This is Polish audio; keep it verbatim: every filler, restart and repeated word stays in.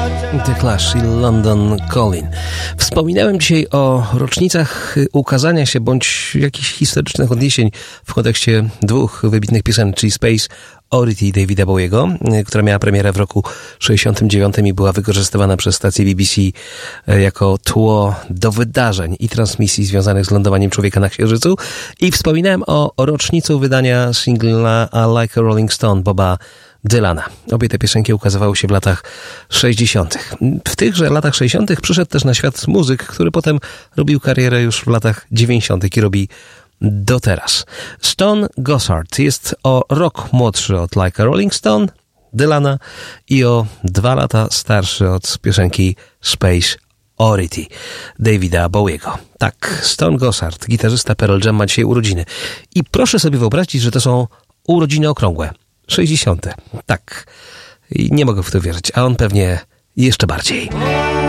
The Clash i London Calling. Wspominałem dzisiaj o rocznicach ukazania się bądź jakichś historycznych odniesień w kontekście dwóch wybitnych piosenek, czyli Space Oddity Davida Bowiego, która miała premierę w roku sześćdziesiątym dziewiątym i była wykorzystywana przez stację B B C jako tło do wydarzeń i transmisji związanych z lądowaniem człowieka na Księżycu. I wspominałem o rocznicu wydania singla I Like a Rolling Stone Boba Dylana. Obie te piosenki ukazywały się w latach sześćdziesiątych. W tychże latach sześćdziesiątych przyszedł też na świat muzyk, który potem robił karierę już w latach dziewięćdziesiątych i robi do teraz. Stone Gossard jest o rok młodszy od Like a Rolling Stone, Dylana, i o dwa lata starszy od piosenki Space Oddity Davida Bowiego. Tak, Stone Gossard, gitarzysta Pearl Jam, ma dzisiaj urodziny. I proszę sobie wyobrazić, że to są urodziny okrągłe. sześćdziesiąte. Tak. I nie mogę w to wierzyć, a on pewnie jeszcze bardziej.